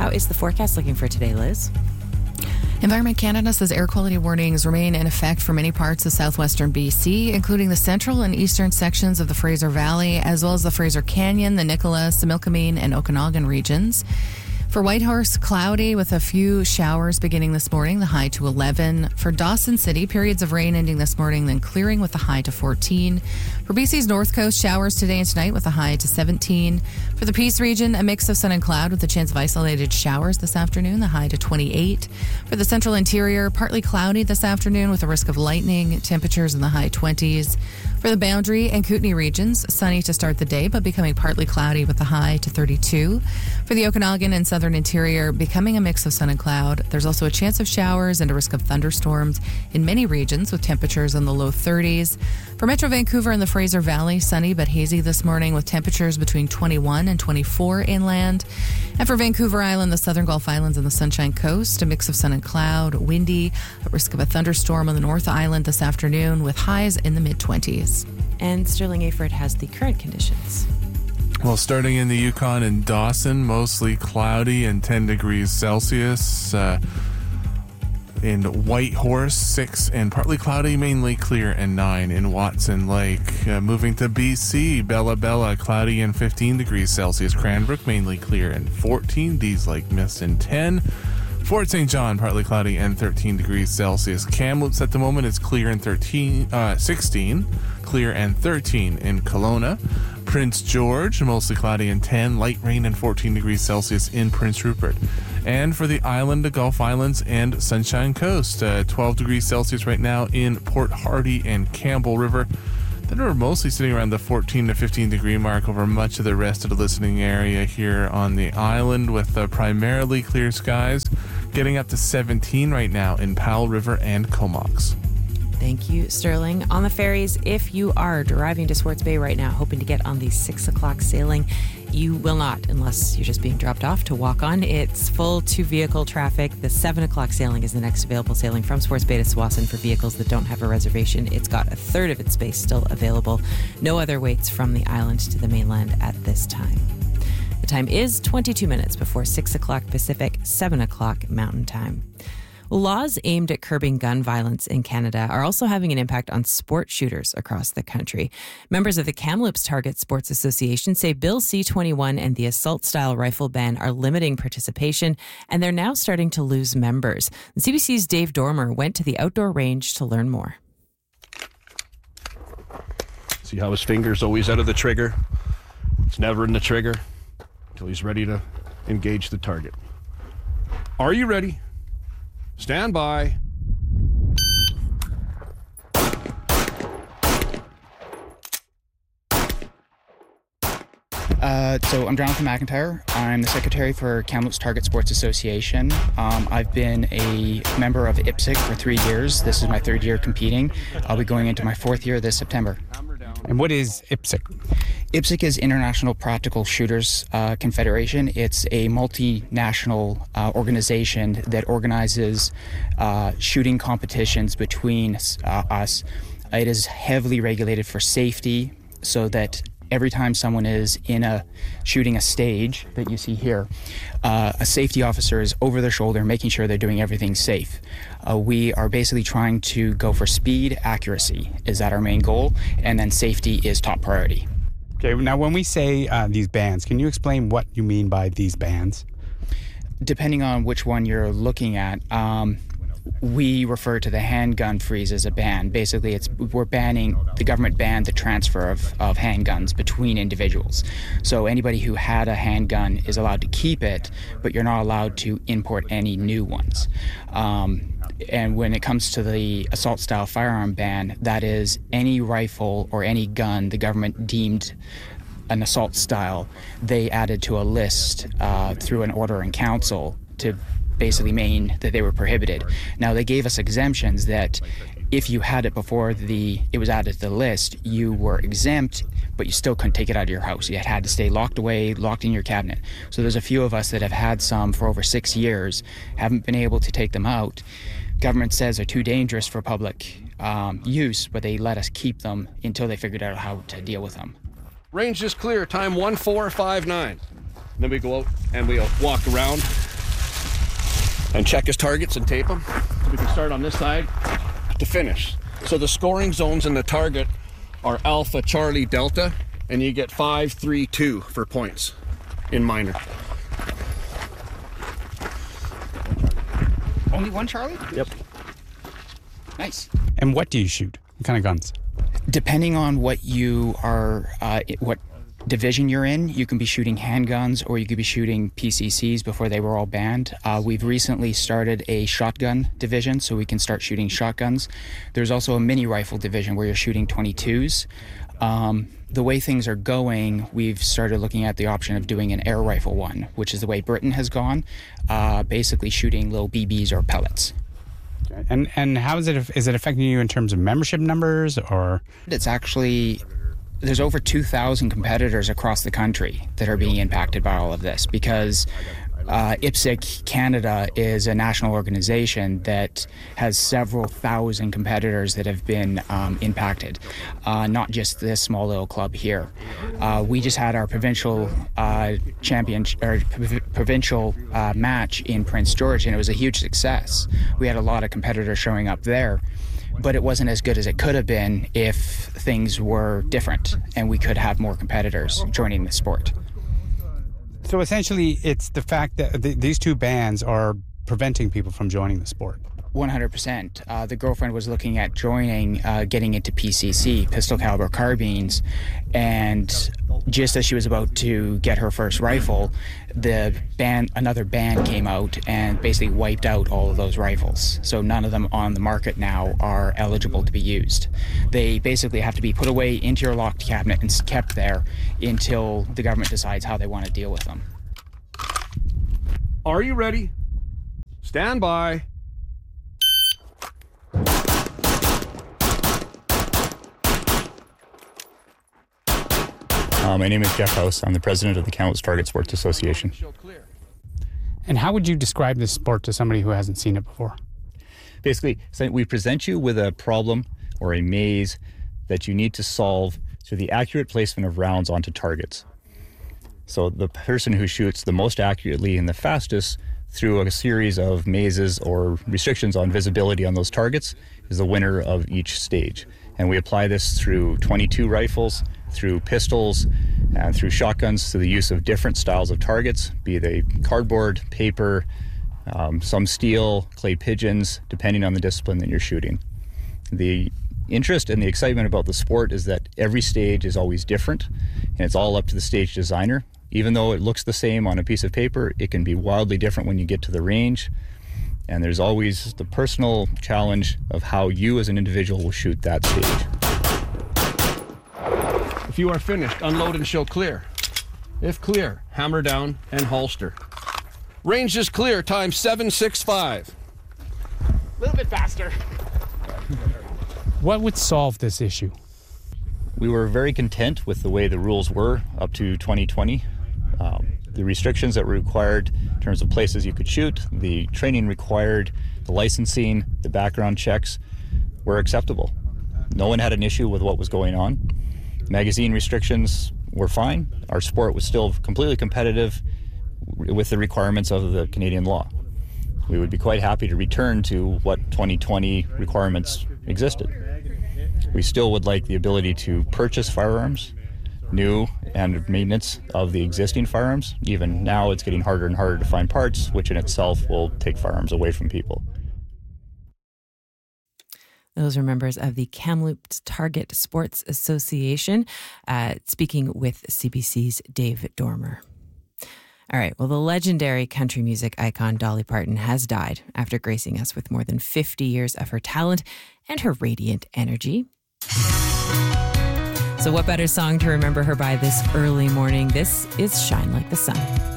How is the forecast looking for today, Liz? Environment Canada says air quality warnings remain in effect for many parts of southwestern BC, including the central and eastern sections of the Fraser Valley, as well as the Fraser Canyon, the Nicholas, Similkameen, and Okanagan regions. For Whitehorse, cloudy with a few showers beginning this morning, the high to 11. For Dawson City, periods of rain ending this morning, then clearing with the high to 14. For BC's North Coast, showers today and tonight with a high to 17. For the Peace region, a mix of sun and cloud with a chance of isolated showers this afternoon, the high to 28. For the central interior, partly cloudy this afternoon with a risk of lightning, temperatures in the high 20s. For the Boundary and Kootenay regions, sunny to start the day, but becoming partly cloudy with the high to 32. For the Okanagan and southern interior, becoming a mix of sun and cloud. There's also a chance of showers and a risk of thunderstorms in many regions with temperatures in the low 30s. For Metro Vancouver and the Fraser Valley, sunny but hazy this morning with temperatures between 21 and 24 inland. And for Vancouver Island, the Southern Gulf Islands and the Sunshine Coast, a mix of sun and cloud, windy, a risk of a thunderstorm on the North Island this afternoon with highs in the mid-20s. And Sterling Aford has the current conditions. Well, starting in the Yukon and Dawson, mostly cloudy and 10 degrees Celsius. In Whitehorse, 6 and partly cloudy, mainly clear, and 9 in Watson Lake. Moving to BC, Bella, cloudy and 15 degrees Celsius. Cranbrook, mainly clear and 14. Dease Lake, mist and 10. Fort St. John, partly cloudy and 13 degrees Celsius. Kamloops at the moment is clear and 16, clear and 13 in Kelowna. Prince George, mostly cloudy and 10, light rain and 14 degrees Celsius in Prince Rupert. And for the island, the Gulf Islands and Sunshine Coast, 12 degrees Celsius right now in Port Hardy and Campbell River. Then we're mostly sitting around the 14 to 15 degree mark over much of the rest of the listening area here on the island, with primarily clear skies, getting up to 17 right now in Powell River and Comox. Thank you, Sterling. On the ferries, if you are driving to Swartz Bay right now, hoping to get on the 6 o'clock sailing, you will not, unless you're just being dropped off to walk on. It's full two-vehicle traffic. The 7 o'clock sailing is the next available sailing from Swartz Bay to Tsawwassen for vehicles that don't have a reservation. It's got a third of its space still available. No other waits from the island to the mainland at this time. The time is 22 minutes before 6 o'clock Pacific, 7 o'clock Mountain Time. Laws aimed at curbing gun violence in Canada are also having an impact on sport shooters across the country. Members of the Kamloops Target Sports Association say Bill C-21 and the assault-style rifle ban are limiting participation, and they're now starting to lose members. CBC's Dave Dormer went to the outdoor range to learn more. See how his finger's always out of the trigger? It's never in the trigger until he's ready to engage the target. Are you ready? Stand by. So I'm Jonathan McIntyre. I'm the secretary for Kamloops Target Sports Association. I've been a member of IPSC for 3 years. This is my third year competing. I'll be going into my fourth year this September. And what is IPSC? IPSC is International Practical Shooters Confederation. It's a multinational organization that organizes shooting competitions between us. It is heavily regulated for safety, so that every time someone is shooting a stage that you see here, a safety officer is over their shoulder making sure they're doing everything safe. We are basically trying to go for speed, accuracy is that our main goal, and then safety is top priority. Okay, now when we say these bans, can you explain what you mean by these bans? Depending on which one you're looking at, we refer to the handgun freeze as a ban. Basically, the government banned the transfer of handguns between individuals. So anybody who had a handgun is allowed to keep it, but you're not allowed to import any new ones. And when it comes to the assault-style firearm ban, that is any rifle or any gun the government deemed an assault style, they added to a list through an order in council to basically mean that they were prohibited. Now, they gave us exemptions that if you had it before it was added to the list, you were exempt, but you still couldn't take it out of your house. You had to stay locked away, locked in your cabinet. So there's a few of us that have had some for over 6 years, haven't been able to take them out. Government says they're too dangerous for public use, but they let us keep them until they figured out how to deal with them. Range is clear, time 1459. Then we go out and we walk around and check his targets and tape them. So we can start on this side to finish. So the scoring zones in the target are Alpha, Charlie, Delta, and you get 5, 3, 2 for points in minor. Only one Charlie? Yep. Nice. And what do you shoot? What kind of guns? Depending on what you are, what division you're in, you can be shooting handguns or you could be shooting PCCs before they were all banned. We've recently started a shotgun division, so we can start shooting shotguns. There's also a mini rifle division where you're shooting 22s. The way things are going, we've started looking at the option of doing an air rifle one, which is the way Britain has gone, basically shooting little BBs or pellets. Okay. And how is it affecting you in terms of membership numbers, or? It's actually, there's over 2,000 competitors across the country that are being impacted by all of this, because IPSC Canada is a national organization that has several thousand competitors that have been impacted, not just this small little club here. We just had our provincial provincial match in Prince George, and it was a huge success. We had a lot of competitors showing up there, but it wasn't as good as it could have been if things were different and we could have more competitors joining the sport. So essentially, it's the fact that these two bans are preventing people from joining the sport. 100%. The girlfriend was looking at joining, getting into PCC, pistol caliber carbines, and just as she was about to get her first rifle, another ban came out and basically wiped out all of those rifles. So none of them on the market now are eligible to be used. They basically have to be put away into your locked cabinet and kept there until the government decides how they want to deal with them. Are you ready? Stand by. My name is Jeff House. I'm the president of the Kamloops Target Sports Association. And how would you describe this sport to somebody who hasn't seen it before? Basically, we present you with a problem or a maze that you need to solve through the accurate placement of rounds onto targets. So the person who shoots the most accurately and the fastest through a series of mazes or restrictions on visibility on those targets is the winner of each stage. And we apply this through 22 rifles, through pistols, and through shotguns, through the use of different styles of targets, be they cardboard, paper, some steel, clay pigeons, depending on the discipline that you're shooting. The interest and the excitement about the sport is that every stage is always different, and it's all up to the stage designer. Even though it looks the same on a piece of paper, it can be wildly different when you get to the range. And there's always the personal challenge of how you as an individual will shoot that stage. If you are finished, unload and show clear. If clear, hammer down and holster. Range is clear, time 765. A little bit faster. What would solve this issue? We were very content with the way the rules were up to 2020. The restrictions that were required in terms of places you could shoot, the training required, the licensing, the background checks were acceptable. No one had an issue with what was going on. Magazine restrictions were fine. Our sport was still completely competitive with the requirements of the Canadian law. We would be quite happy to return to what 2020 requirements existed. We still would like the ability to purchase firearms, new and maintenance of the existing firearms. Even now it's getting harder and harder to find parts, which in itself will take firearms away from people. Those are members of the Kamloops Target Sports Association, speaking with CBC's Dave Dormer. All right, well, the legendary country music icon Dolly Parton has died after gracing us with more than 50 years of her talent and her radiant energy. So what better song to remember her by this early morning? This is Shine Like the Sun.